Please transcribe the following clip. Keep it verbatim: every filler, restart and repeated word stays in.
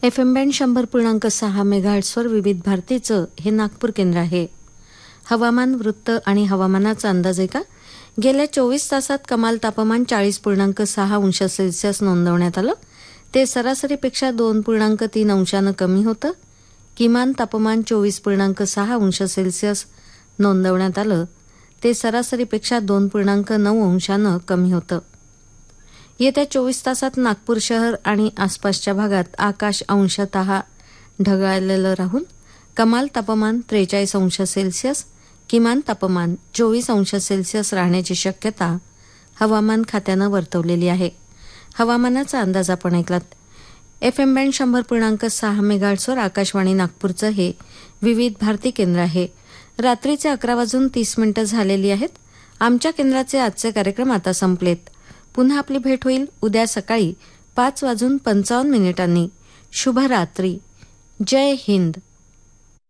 F M band शंभर पूर्णांक सहा मेगाहर्ट्सवर विविध भारतीचं हे नागपूर केंद्र आहे. हवामान, वृत्त आणि हवामानाचा अंदाज आहे का? गेल्या चोवीस तासात कमाल तापमान चाळीस पूर्णांक सहा अंश सेल्सिअस नोंदवण्यात आलं. ते सरासरीपेक्षा दोन पूर्णांक तीन अंशानं कमी होतं. किमान तापमान चोवीस पूर्णांक सहा अंश सेल्सिअस नोंदवण्यात आलं. ते सरासरीपेक्षा दोन पूर्णांक नऊ अंशानं कमी होतं. येत्या चोवीस तासात नागपूर शहर आणि आसपासच्या भागात आकाश अंशतः ढगाळलेलं राहून कमाल तापमान त्रेचाळीस अंश सेल्सिअस, किमान तापमान चोवीस अंश सेल्सिअस राहण्याची शक्यता हवामान खात्यानं वर्तवलेली आहे. हवामानाचा अंदाज आपण ऐकलात. एफ एम बँड शंभर पूर्णांक सहा मेगाहर्ट्सवर आकाशवाणी नागपूरचं हे विविध भारती केंद्र आहे. रात्रीचे अकरा वाजून तीस मिनिटं झालेली आहेत. आमच्या केंद्राचे आजचे कार्यक्रम आता संपलेत. पुन्हा आपली भेट होईल उद्या सकाळी पाच वाजून पंचावन्न मिनिटांनी. शुभरात्री. जय हिंद.